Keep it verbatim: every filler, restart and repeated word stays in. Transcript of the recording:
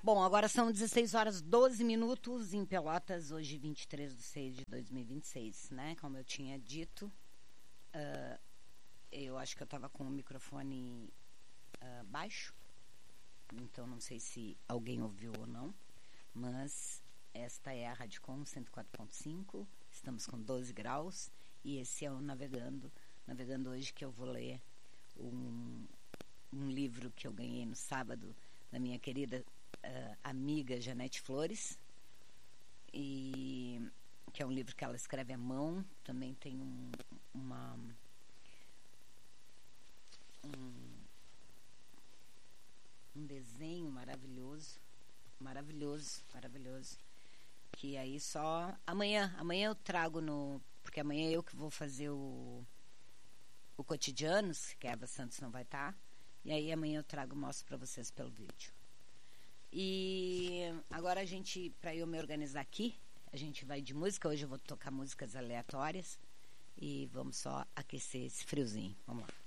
Bom, agora são dezesseis horas e doze minutos em Pelotas, hoje vinte e três de seis de dois mil e vinte e seis, né? Como eu tinha dito, uh, eu acho que eu estava com o microfone uh, baixo, então não sei se alguém ouviu ou não, mas esta é a Radicom cento e quatro ponto cinco, estamos com doze graus e esse é o Navegando, Navegando hoje, que eu vou ler um, um livro que eu ganhei no sábado da minha querida Uh, amiga Janete Flores, e que é um livro que ela escreve à mão. Também tem um, uma um, um desenho maravilhoso, maravilhoso, maravilhoso, que aí só amanhã, amanhã eu trago no, porque amanhã eu que vou fazer o o Cotidianos, que a Eva Santos não vai estar, e aí amanhã eu trago e mostro para vocês pelo vídeo. E agora a gente, para eu me organizar aqui, a gente vai de música. Hoje eu vou tocar músicas aleatórias e vamos só aquecer esse friozinho. Vamos lá.